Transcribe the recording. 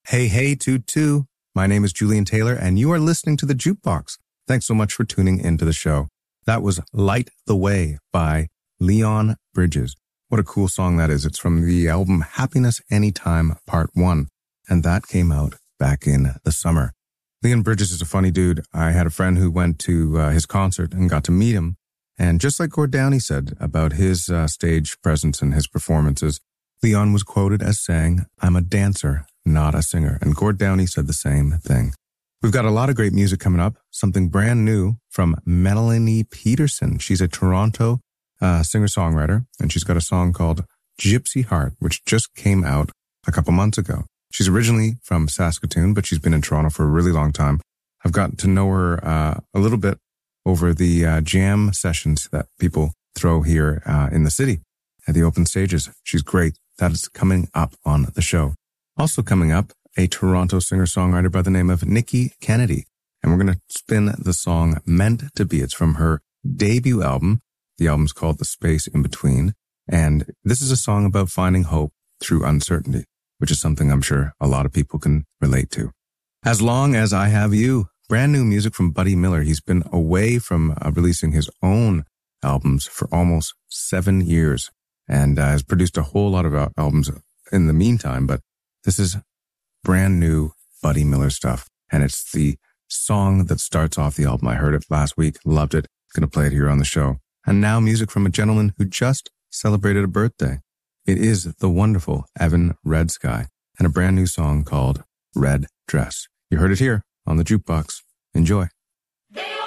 Hey, hey, toot toot. My name is Julian Taylor, and you are listening to The Jukebox. Thanks so much for tuning into the show. That was Light the Way by Leon Bridges. What a cool song that is. It's from the album Happiness Anytime Part 1, and that came out back in the summer. Leon Bridges is a funny dude. I had a friend who went to his concert and got to meet him, and just like Gord Downie said about his stage presence and his performances, Leon was quoted as saying, "I'm a dancer, not a singer." And Gord Downie said the same thing. We've got a lot of great music coming up, something brand new from Melanie Peterson. She's a Toronto singer-songwriter, and she's got a song called Gypsy Heart, which just came out a couple months ago. She's originally from Saskatoon, but she's been in Toronto for a really long time. I've gotten to know her a little bit over the jam sessions that people throw here in the city at the open stages. She's great. That is coming up on the show. Also coming up, a Toronto singer-songwriter by the name of Nikki Kennedy. And we're going to spin the song Meant to Be. It's from her debut album. The album's called The Space in Between. And this is a song about finding hope through uncertainty, which is something I'm sure a lot of people can relate to. As Long as I Have You, brand new music from Buddy Miller. He's been away from releasing his own albums for almost 7 years and has produced a whole lot of albums in the meantime. But this is brand new Buddy Miller stuff. And it's the song that starts off the album. I heard it last week, loved it. Going to play it here on the show. And now music from a gentleman who just celebrated a birthday. It is the wonderful Evan Red Sky and a brand new song called Red Dress. You heard it here on the Jukebox. Enjoy.